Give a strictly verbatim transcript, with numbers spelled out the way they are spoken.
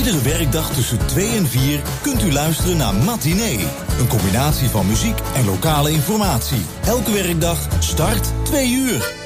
Iedere werkdag tussen twee en vier kunt u luisteren naar Matinee. Een combinatie van muziek en lokale informatie. Elke werkdag start twee uur.